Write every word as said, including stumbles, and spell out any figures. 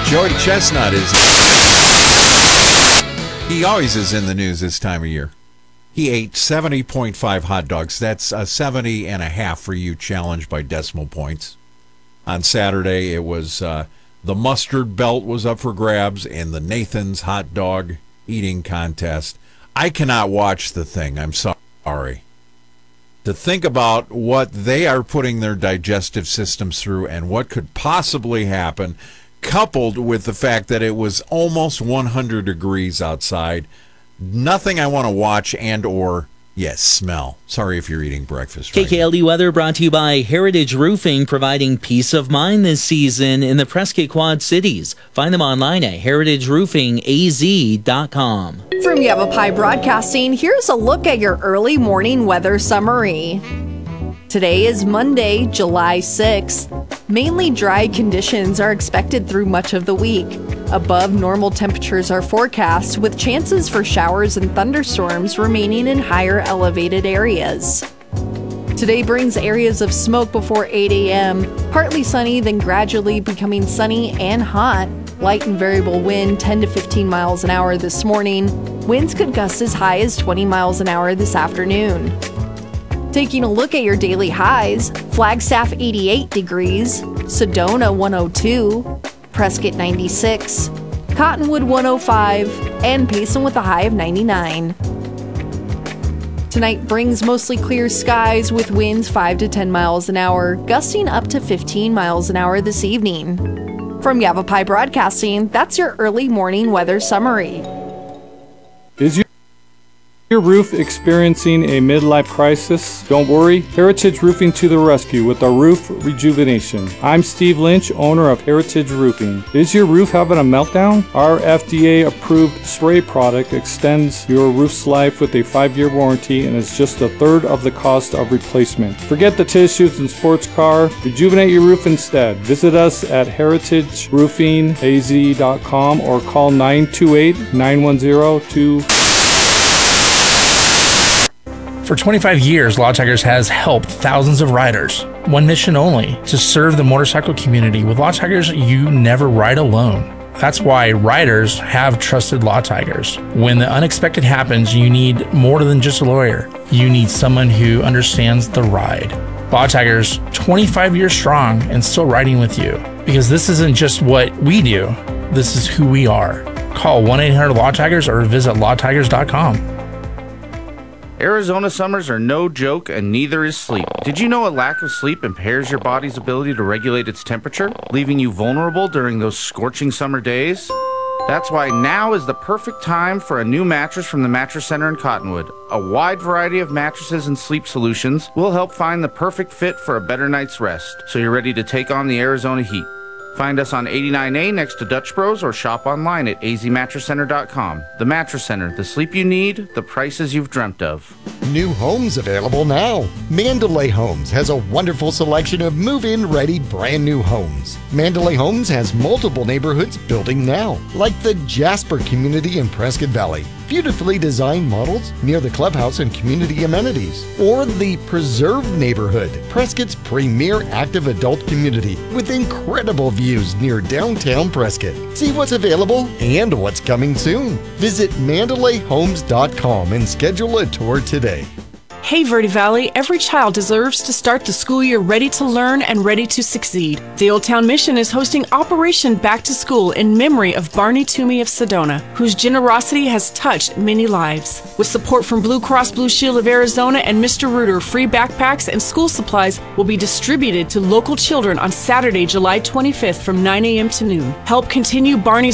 Joey Chestnut is... He always is in the news this time of year. He ate seventy point five hot dogs. That's a seventy and a half for you challenged by decimal points. On Saturday, it was uh, the mustard belt was up for grabs and the Nathan's hot dog eating contest. I cannot watch the thing. I'm sorry. To think about what they are putting their digestive systems through and what could possibly happen, coupled with the fact that it was almost one hundred degrees outside. Nothing I want to watch and or, yes, smell. Sorry if you're eating breakfast. K K L D weather brought to you by Heritage Roofing, providing peace of mind this season in the Prescott Quad Cities. Find them online at heritage roofing a z dot com. From Yavapai Broadcasting, here's a look at your early morning weather summary. Today is Monday, July sixth. Mainly dry conditions are expected through much of the week. Above normal temperatures are forecast, with chances for showers and thunderstorms remaining in higher elevated areas. Today brings areas of smoke before eight a.m., partly sunny, then gradually becoming sunny and hot. Light and variable wind ten to fifteen miles an hour this morning. Winds could gust as high as twenty miles an hour this afternoon. Taking a look at your daily highs, Flagstaff eighty-eight degrees, Sedona one oh two, Prescott ninety-six, Cottonwood one oh five, and Payson with a high of ninety-nine. Tonight brings mostly clear skies with winds five to ten miles an hour, gusting up to fifteen miles an hour this evening. From Yavapai Broadcasting, that's your early morning weather summary. Is your Your roof experiencing a midlife crisis? Don't worry, Heritage Roofing to the rescue with a roof rejuvenation. I'm Steve Lynch, owner of Heritage Roofing. Is your roof having a meltdown? Our F D A-approved spray product extends your roof's life with a five-year warranty and is just a third of the cost of replacement. Forget the tissues and sports car. Rejuvenate your roof instead. Visit us at heritage roofing a z dot com or call nine two eight, nine one zero, two. For twenty-five years, Law Tigers has helped thousands of riders. One mission only, to serve the motorcycle community. With Law Tigers, you never ride alone. That's why riders have trusted Law Tigers. When the unexpected happens, you need more than just a lawyer. You need someone who understands the ride. Law Tigers, twenty-five years strong and still riding with you. Because this isn't just what we do, this is who we are. Call one eight hundred Law Tigers or visit law tigers dot com. Arizona summers are no joke, and neither is sleep. Did you know a lack of sleep impairs your body's ability to regulate its temperature, leaving you vulnerable during those scorching summer days? That's why now is the perfect time for a new mattress from the Mattress Center in Cottonwood. A wide variety of mattresses and sleep solutions will help find the perfect fit for a better night's rest, so you're ready to take on the Arizona heat. Find us on eighty-nine A next to Dutch Bros or shop online at a z mattress center dot com. The Mattress Center, the sleep you need, the prices you've dreamt of. New homes available now. Mandalay Homes has a wonderful selection of move-in ready brand new homes. Mandalay Homes has multiple neighborhoods building now, like the Jasper community in Prescott Valley. Beautifully designed models near the clubhouse and community amenities. Or the Preserve neighborhood, Prescott's premier active adult community with incredible views near downtown Prescott. See what's available and what's coming soon. Visit mandalay homes dot com and schedule a tour today. Hey Verde Valley, every child deserves to start the school year ready to learn and ready to succeed. The Old Town Mission is hosting Operation Back to School in memory of Barney Toomey of Sedona, whose generosity has touched many lives. With support from Blue Cross Blue Shield of Arizona and Mister Rooter, free backpacks and school supplies will be distributed to local children on Saturday, July twenty-fifth from nine a.m. to noon. Help continue Barney's